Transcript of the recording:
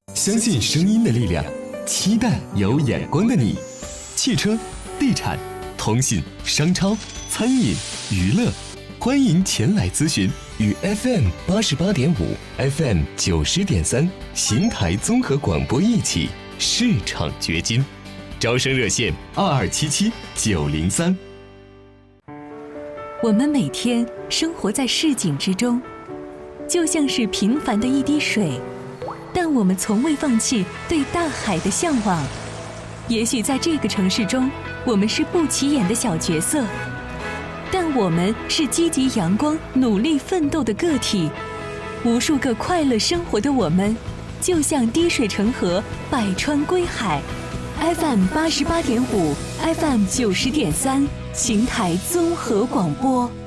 相信声音的力量，期待有眼光的你。汽车、地产、通信、商超、餐饮、娱乐，欢迎前来咨询。与 FM88.5、FM90.3邢台综合广播一起市场掘金。招生热线2277-903。 我们每天生活在市井之中，就像是平凡的一滴水，但我们从未放弃对大海的向往。也许在这个城市中，我们是不起眼的小角色，但我们是积极阳光、努力奋斗的个体。无数个快乐生活的我们，就像滴水成河，百川归海。FM88.5、FM90.3，邢台综合广播。